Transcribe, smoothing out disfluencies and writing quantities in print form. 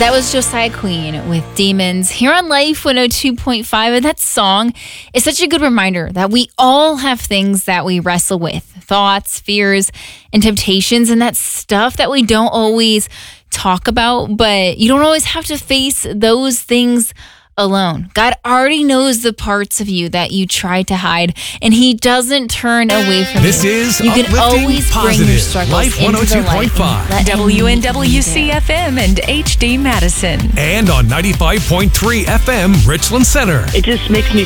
That was Josiah Queen with Demons here on Life 102.5. And that song is such a good reminder that we all have things that we wrestle with, thoughts, fears, and temptations, and that stuff that we don't always talk about, but you don't always have to face those things alone. God already knows the parts of you that you try to hide, and He doesn't turn away from This you. is You can Uplifting always bring your Positive. struggles Life into the light. 102.5. and let Him meet you there. WNWC-FM and HD Madison. And on 95.3 FM, Richland Center. It just makes me